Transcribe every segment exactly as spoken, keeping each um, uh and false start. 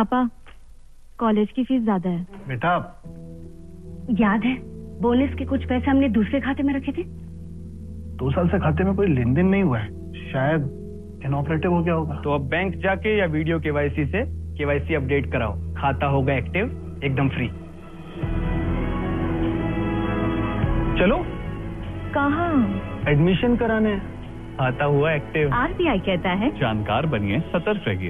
पापा, कॉलेज की फीस ज्यादा है। बेटा, याद है बोनस के कुछ पैसे हमने दूसरे खाते में रखे थे? दो साल से खाते में कोई लेन देन नहीं हुआ है, शायद इनऑपरेटिव हो गया होगा। तो अब बैंक जाके या वीडियो केवाईसी से केवाईसी अपडेट कराओ, खाता होगा एक्टिव, एकदम फ्री। चलो। कहाँ? एडमिशन कराने। आता हुआ एक्टिव। आरबीआई कहता है जानकार बनिए, सतर्क रहिए।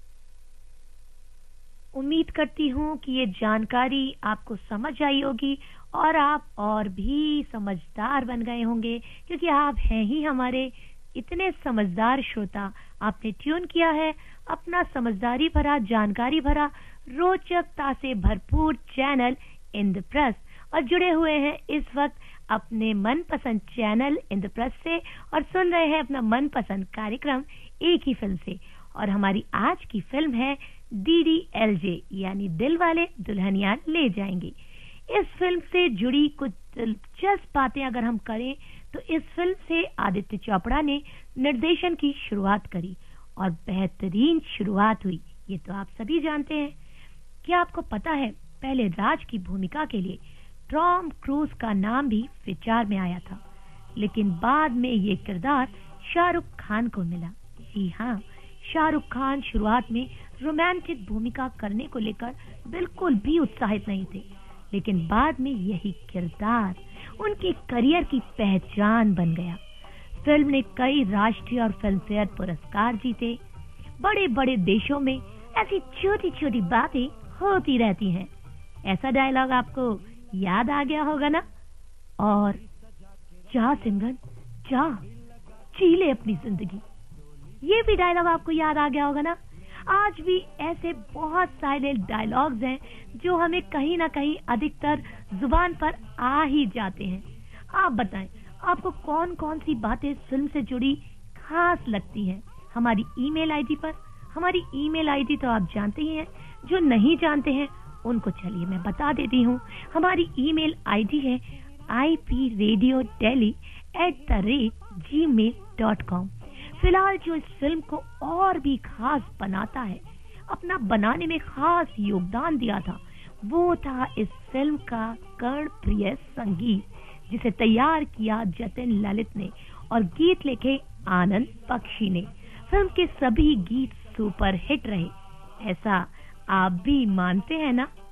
उम्मीद करती हूँ कि ये जानकारी आपको समझ आई होगी और आप और भी समझदार बन गए होंगे, क्योंकि आप हैं ही हमारे इतने समझदार श्रोता। आपने ट्यून किया है अपना समझदारी भरा, जानकारी भरा, रोचकता से भरपूर चैनल इंद्रप्रस्थ और जुड़े हुए हैं इस वक्त अपने मनपसंद चैनल इंद्रप्रस्थ से और सुन रहे हैं अपना मनपसंद कार्यक्रम एक ही फिल्म से। और हमारी आज की फिल्म है डी डी एल जे, यानी दिल वाले दुल्हनिया ले जाएंगे। इस फिल्म से जुड़ी कुछ दिलचस्प बातें अगर हम करें तो इस फिल्म से आदित्य चोपड़ा ने निर्देशन की शुरुआत करी और बेहतरीन शुरुआत हुई, ये तो आप सभी जानते हैं। क्या आपको पता है पहले राज की भूमिका के लिए टॉम क्रूज का नाम भी विचार में आया था, लेकिन बाद में ये किरदार शाहरुख खान को मिला। जी हाँ, शाहरुख खान शुरुआत में रोमांटिक भूमिका करने को लेकर बिल्कुल भी उत्साहित नहीं थे, लेकिन बाद में यही किरदार उनके करियर की पहचान बन गया। फिल्म ने कई राष्ट्रीय और फिल्मफेयर पुरस्कार जीते। बड़े बड़े देशों में ऐसी छोटी छोटी बातें होती रहती हैं। ऐसा डायलॉग आपको याद आ गया होगा ना? और जा सिमरन जा, जी ले अपनी जिंदगी, ये भी डायलॉग आपको याद आ गया होगा ना? आज भी ऐसे बहुत सारे डायलॉग्स हैं जो हमें कहीं ना कहीं अधिकतर जुबान पर आ ही जाते हैं। आप बताएं आपको कौन कौन सी बातें फिल्म से जुड़ी खास लगती हैं? हमारी ईमेल आईडी पर। हमारी ईमेल आईडी तो आप जानते ही हैं, जो नहीं जानते हैं उनको चलिए मैं बता देती हूँ। हमारी ईमेल आईडी है I P radio daily at the rate ji mail dot com. फिलहाल जो इस फिल्म को और भी खास बनाता है, अपना बनाने में खास योगदान दिया था, वो था इस फिल्म का कर्णप्रिय संगीत, जिसे तैयार किया जतिन ललित ने और गीत लिखे आनंद बख्शी ने। फिल्म के सभी गीत सुपर हिट रहे, ऐसा आप भी मानते हैं ना?